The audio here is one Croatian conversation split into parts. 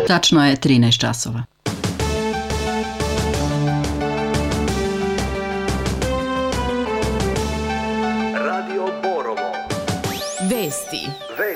Tačno je 13 časova. Radio Borovo. Vesti.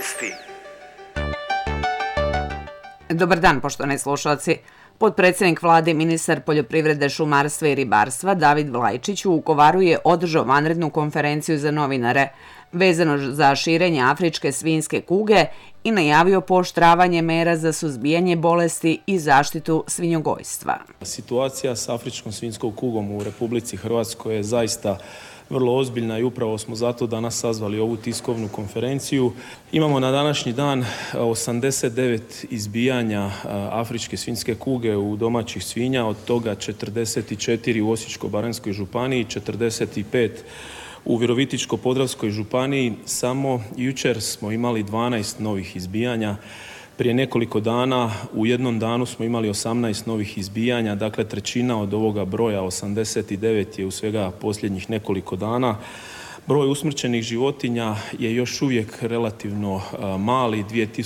Dobar dan, poštovani slušalci. Potpredsjednik vlade i ministar poljoprivrede, šumarstva i ribarstva David Vlajčić u Vukovaru je održao vanrednu konferenciju za novinare vezano za širenje afričke svinjske kuge i najavio pooštravanje mera za suzbijanje bolesti i zaštitu svinjogojstva. Situacija s afričkom svinjskom kugom u Republici Hrvatskoj je zaista vrlo ozbiljna i upravo smo zato danas sazvali ovu tiskovnu konferenciju. Imamo na današnji dan 89 izbijanja afričke svinjske kuge u domaćih svinja, od toga 44 u Osječko-baranjskoj županiji, 45 u Virovitičko-podravskoj županiji. Samo jučer smo imali 12 novih izbijanja. Prije nekoliko dana, u jednom danu smo imali 18 novih izbijanja, dakle trećina od ovoga broja, 89, je u svega posljednjih nekoliko dana. Broj usmrćenih životinja je još uvijek relativno mali,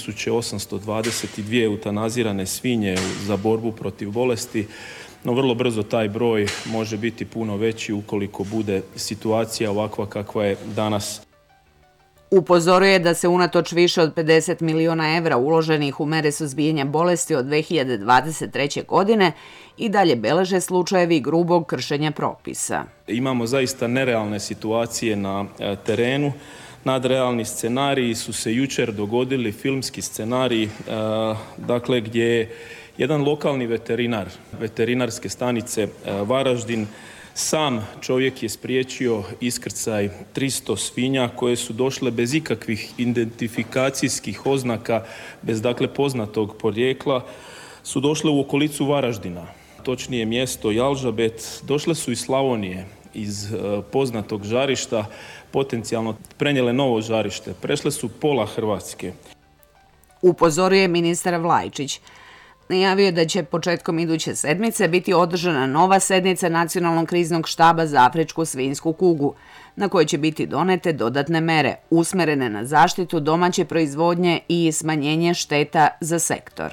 2822 eutanazirane svinje za borbu protiv bolesti, no vrlo brzo taj broj može biti puno veći ukoliko bude situacija ovakva kakva je danas. Upozorio je da se unatoč više od 50 miliona evra uloženih u mere suzbijanja bolesti od 2023. godine i dalje beleže slučajevi grubog kršenja propisa. Imamo zaista nerealne situacije na terenu. Nadrealni scenariji su se jučer dogodili, filmski scenariji, dakle gdje je jedan lokalni veterinar, veterinarske stanice Varaždin, sam čovjek je spriječio iskrcaj 300 svinja koje su došle bez ikakvih identifikacijskih oznaka, bez dakle poznatog porijekla, su došle u okolicu Varaždina, točnije mjesto Jalžabet. Došle su iz Slavonije, iz poznatog žarišta, potencijalno prenijele novo žarište. Prešle su pola Hrvatske. Upozorio je ministar Vlajčić. Najavio je da će početkom iduće sedmice biti održana nova sednica Nacionalnog kriznog štaba za afričku svinjsku kugu, na kojoj će biti donete dodatne mere, usmjerene na zaštitu domaće proizvodnje i smanjenje šteta za sektor.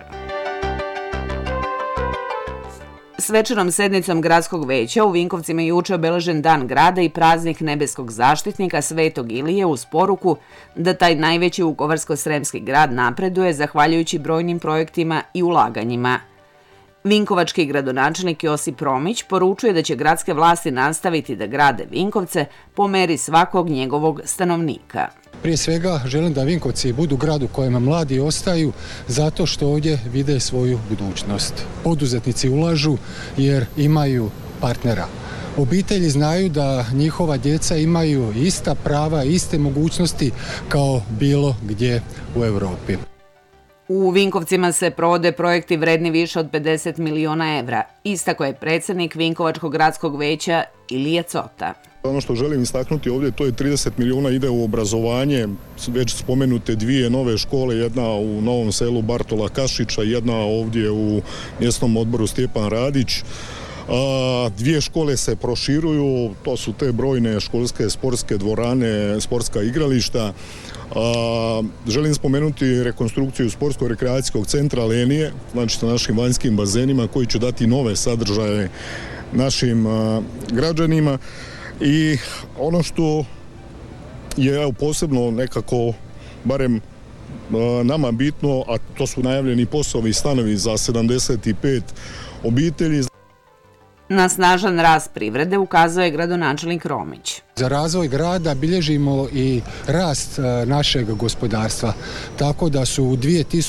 Svečanom sednicom gradskog veća u Vinkovcima je jučer obeležen Dan grada i praznik nebeskog zaštitnika Svetog Ilije uz poruku da taj najveći vukovarsko-sremski grad napreduje zahvaljujući brojnim projektima i ulaganjima. Vinkovački gradonačelnik Josip Romić poručuje da će gradske vlasti nastaviti da grade Vinkovce po meri svakog njegovog stanovnika. Prije svega želim da Vinkovci budu grad u kojem mladi ostaju zato što ovdje vide svoju budućnost. Poduzetnici ulažu jer imaju partnera. Obitelji znaju da njihova djeca imaju ista prava, iste mogućnosti kao bilo gdje u Europi. U Vinkovcima se provode projekti vredni više od 50 miliona evra, istako je predsjednik Vinkovačkog gradskog veća Ilija Cota. Ono što želim istaknuti ovdje, to je 30 milijuna ide u obrazovanje, već spomenute 2 nove škole, jedna u Novom Selu Bartola Kašića, jedna ovdje u mjesnom odboru Stjepan Radić. 2 škole se proširuju, to su te brojne školske sportske dvorane, sportska igrališta. Želim spomenuti rekonstrukciju sportsko-rekreacijskog centra Lenije, znači sa našim vanjskim bazenima koji će dati nove sadržaje našim građanima. I ono što je posebno nekako, barem nama bitno, a to su najavljeni POS-ovi i stanovi za 75 obitelji. Na snažan rast privrede ukazuje gradonačelnik Romić. Za razvoj grada bilježimo i rast našeg gospodarstva, tako da su u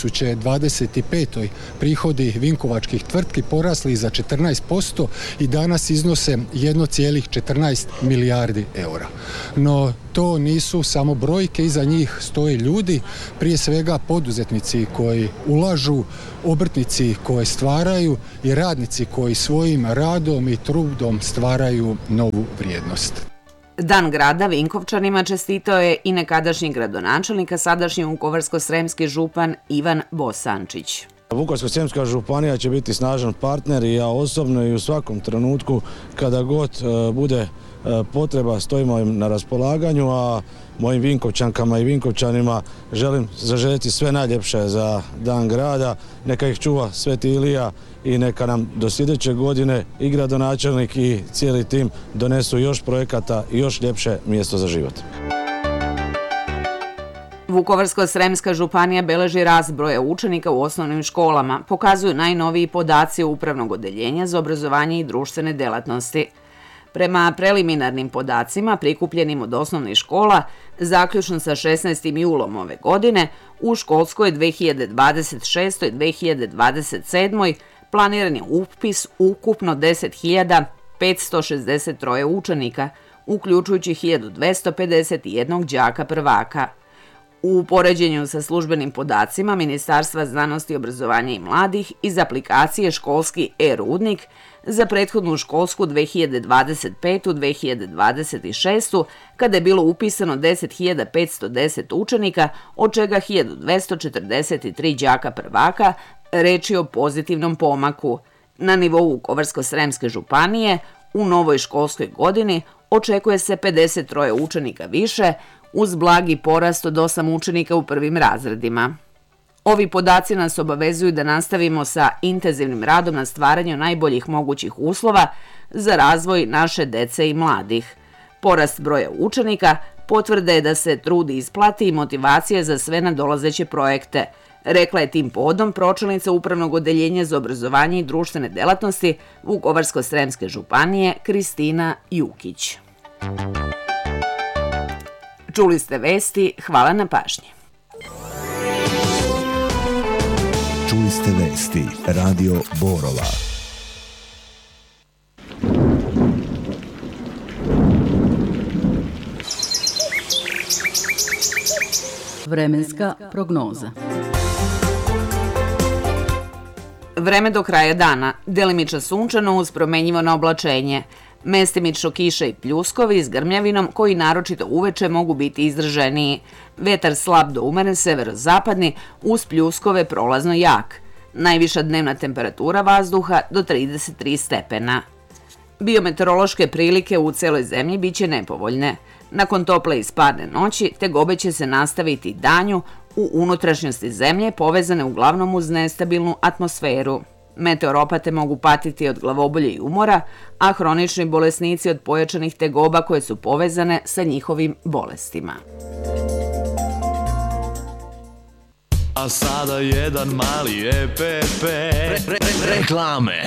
2025. prihodi vinkovačkih tvrtki porasli za 14% i danas iznose 1,14 milijardi eura. No to nisu samo brojke, iza njih stoje ljudi, prije svega poduzetnici koji ulažu, obrtnici koji stvaraju i radnici koji svojim radom i trudom stvaraju novu vrijednost. Dan grada Vinkovčanima čestitao je i nekadašnji gradonačelnik, a sadašnji vukovarsko-sremski župan Ivan Bosančić. Vukovarsko-srijemska županija će biti snažan partner i ja osobno i u svakom trenutku kada god bude potreba, stojimo im na raspolaganju, a mojim Vinkovčankama i Vinkovčanima želim zaželjeti sve najljepše za Dan grada, neka ih čuva Sveti Ilija i neka nam do sljedeće godine i gradonačelnik i cijeli tim donesu još projekata i još ljepše mjesto za život. Vukovarsko-sremska županija beleži rast broja učenika u osnovnim školama, pokazuju najnoviji podaci Upravnog odeljenja za obrazovanje i društvene delatnosti. Prema preliminarnim podacima prikupljenim od osnovnih škola, zaključno sa 16. julom ove godine, u školskoj 2026-2027. planiran je upis ukupno 10.563 učenika, uključujući 1.251 đaka prvaka. U poređenju sa službenim podacima Ministarstva znanosti, obrazovanja i mladih iz aplikacije Školski e-rudnik za prethodnu školsku 2025-2026. kada je bilo upisano 10.510 učenika, od čega 1.243 đaka prvaka, reč je o pozitivnom pomaku. Na nivou Vukovarsko-sremske županije u novoj školskoj godini očekuje se 53 učenika više, uz blagi porast od 8 učenika u prvim razredima. Ovi podaci nas obavezuju da nastavimo sa intenzivnim radom na stvaranju najboljih mogućih uslova za razvoj naše dece i mladih. Porast broja učenika potvrda je da se trudi isplati i motivacija za sve nadolazeće projekte, rekla je tim povodom pročelnica Upravnog odeljenja za obrazovanje i društvene delatnosti Vukovarsko-sremske županije Kristina Jukić. Čuli ste vesti, hvala na pažnji. Čuli ste vesti, Radio Borova. Vremenska prognoza. Vreme do kraja dana, delimično sunčano uz promenjivo na oblačenje. Mestimično kiša i pljuskovi s grmljavinom koji naročito uveče mogu biti izraženiji. Vetar slab do umeren severozapadni uz pljuskove prolazno jak. Najviša dnevna temperatura vazduha do 33 stepena. Biometeorološke prilike u celoj zemlji biće nepovoljne. Nakon tople i spadne noći, tegobe će se nastaviti danju u unutrašnjosti zemlje povezane uglavnom uz nestabilnu atmosferu. Meteoropate mogu patiti od glavobolje i umora, a hronični bolesnici od pojačanih tegoba koje su povezane sa njihovim bolestima. A sada jedan mali EPP. Reklame.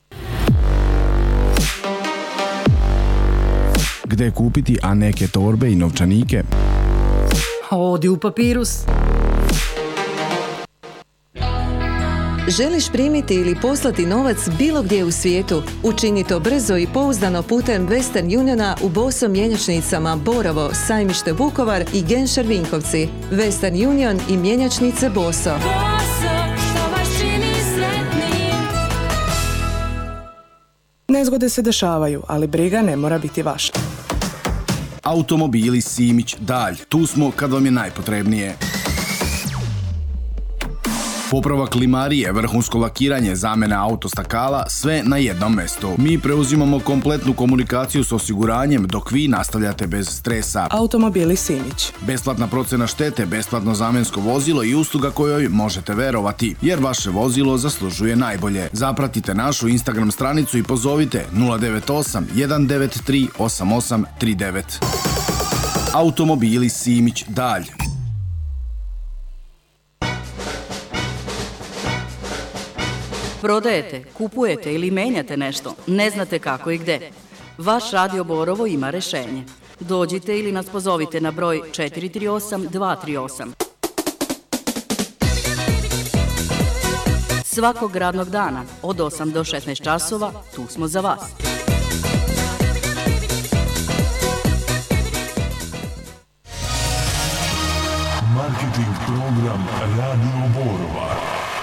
Gde kupiti, a neke torbe i novčanike? Odi u Papirus. Želiš primiti ili poslati novac bilo gdje u svijetu? Učini to brzo i pouzdano putem Western Uniona u Boso mjenjačnicama Borovo, Sajmište Vukovar i Genšar Vinkovci. Western Union i mjenjačnice Boso. Nezgode se dešavaju, ali briga ne mora biti vaša. Automobili Simić Dalj. Tu smo kad vam je najpotrebnije. Popravak limarije, vrhunsko lakiranje, zamena autostakala, sve na jednom mestu. Mi preuzimamo kompletnu komunikaciju s osiguranjem dok vi nastavljate bez stresa. Automobili Simić. Besplatna procena štete, besplatno zamensko vozilo i usluga kojoj možete verovati, jer vaše vozilo zaslužuje najbolje. Zapratite našu Instagram stranicu i pozovite 098 193 8839. Automobili Simić Dalj. Prodajete, kupujete ili menjate nešto, ne znate kako i gde. Vaš Radio Borovo ima rešenje. Dođite ili nas pozovite na broj 438 238. Svakog radnog dana od 8 do 16 časova tu smo za vas. Marketing program Radio Borova.